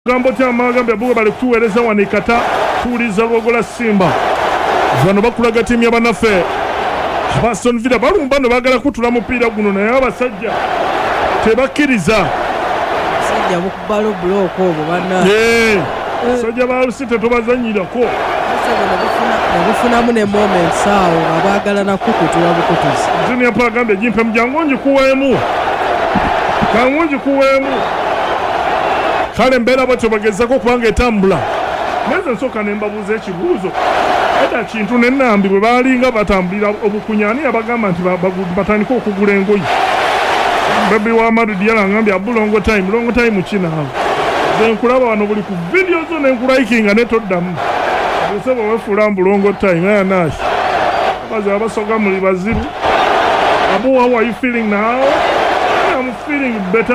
Gambo kyama gambye buwe bali kutuweereza wano Ikata tuwuliza Lwogola Simba bano bakulaga ttiimu y'abannaffe aba Aston Villa balumba no baagala kutula mupiira guno naye abasajja tebakkiriza abasajja bukubalo buloko obwo banna abasajja ba Lusite tobazanyirako nebufunamu ne moments awo nga baagala nakukutula bukutuzi Junior Paul agambye jimpe mujangu njikuweemu kangu njikuweemu kale mbeera bwetyo bagezako kubanga etambula neze nsooka ne mbabuuza ekibuuzo era kintu n'ennambi bwe baalinga batambulira obukunyani abagamba nti batandika okugula engoyi bebi wa Amadou Diallo angambye abulongo time kinaawo nze nkulaba wano buli ku vidiyo zo nenkulayikinga ne toddamu oseba wefuula mbulongo time ayanaaki baze abasoga muli bazibu Abu, how are you feeling now? I'm feeling better.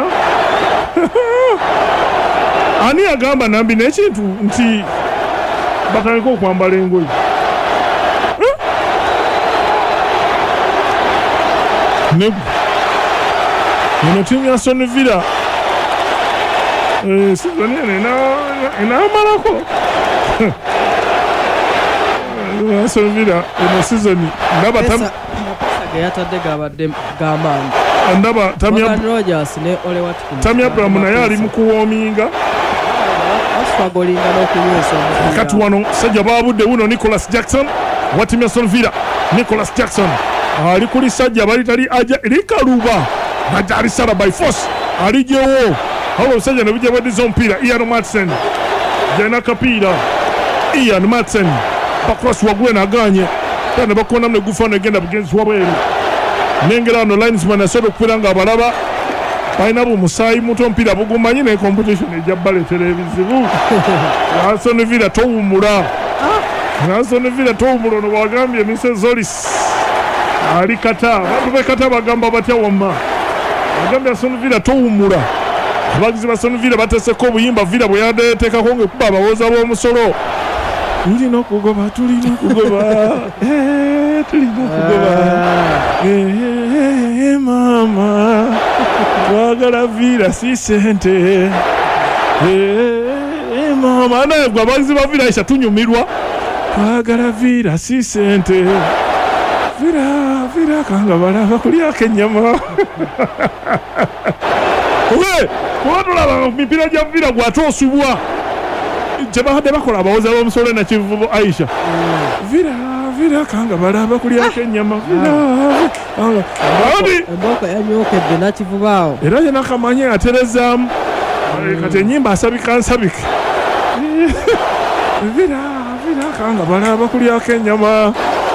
Ani agamba nambi n'ekintu nti batandika okwambala engoyi eno ttiimu ya Aston Villa sizoni eno enaamalako Aston Villa eno sizoni ndaba yatadde gabadde g'amaanyi ndaba Tammy Abraham naye ali mu kuwoominga kati wano sajja baabudde wuno Nicholas Jackson wa ttiimu ya Aston Villa. Nicholas Jackson ali kuli sajja bali tali aja likaluba najja alisala by force alijewo awo omusajja ne bijja bweddiza omupiira Ian Maatsen jena kapiira Ian Maatsen bakross wagwe naganye ne bakonamu ne gufa negenda bugenzi wabweru nengera wano linesman asobola okubeera nga abalaba balina bumusaayi muto omupiira bugumanyi naye competition ejja baleetera ebizibu Aston Villa towumula Aston Villa towumula ono bwagambye Mr. Zolis ali Kata bantu bekata bagamba batya wamma bagambye Aston Villa towumula abagizi ba Aston Villa bateseko obuyimba Villa bwe yateekako ngekuba abawooza b'omusolo tulina okugoba mama twagala Villa si sente mama naye gwe abagizi ba Villa Aisha tunyumirwa twagala Villa si sente Villa kanga balaba kulyako ennyama kuba tulaba mipiira gya Villa gwatoosubwa gye bahadde bakola abawooza b'omusolo na Kivubo Aisha Villa kanga balaba kulyako ennyama embooko yanyookedde nakivubo awo era yena kamanyi aterezaamu kati ennyimba asabika nsabike Villa kanga balaba kulyako ennyama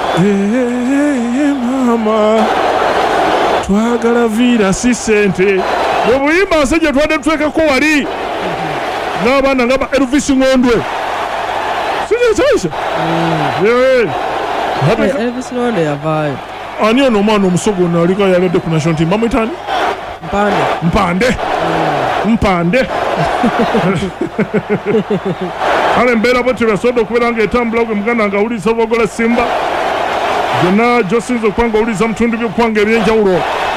mama twagala Villa si sente bwe buyimba asajja twadde tuteekako wali n'abaana nga ba Elvis Ngondwe sikisaisa Elvis Ngondwe yavaayo ani ono omwana omusogo ono aliko yalodde ku national team bamwitani mpande kale embeera bwetyo byasobodde okubeera nga etambula gwe muganda nga awuliriza Lwogola Simba gyonna gyosinza okuba nga owuliriza mu bitundu by'okukwanga ebyenjawulo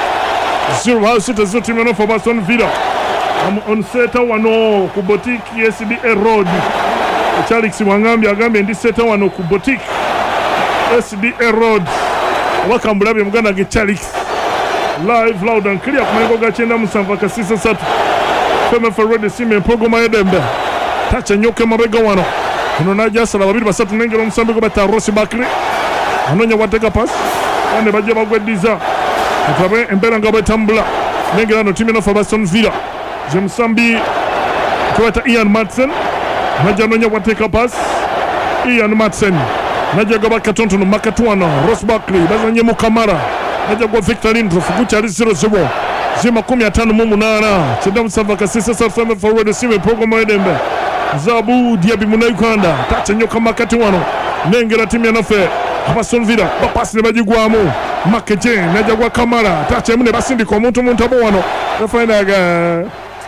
0 tiimu enofu aba Aston Villa onseeta wano ku boutique SDA Road Charles Wangambye agambye ndi seeta wano ku boutique SDA Road wakambulabye muganda ge Charles live loud and clear ku mayigo ga 97.3 FMF Radio Simba empogoma y'eddembe tacha nyoke mabega wano kuno najasala 2-3 nengera omusambi gwe bata Ross Bakri anonya wateka pass ane bajja bagweddiza tutabe embeera nga bwetambula nengera no tiimu enofu aba Aston Villa Jemusambi kwata Ian Maatsen najja nonya wateka pass Ian Maatsen najja gaba katontono makatwano Ross Barkley bazanye mu Kamara najja gwa Victor Lindelof gukyali 0-0 58 7 FM forward siwe program edembe Zabu Diaby muna Uganda tacha nyoka makati wano nengera timu yanafe aba Aston Villa bapasi ne bagigwamu Makeje najja gwa Kamara tacha emune basindika omuntu abo wano refainaga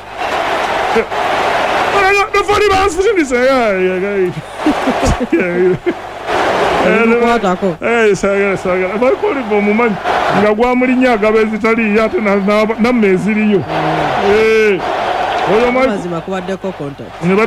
Nafari bansi fusindisa sagala bakoliva omumanyi nga gwamulinya agaba ezitaliyo ate namme eziriyo oyo mazima kubaddeko contact. ne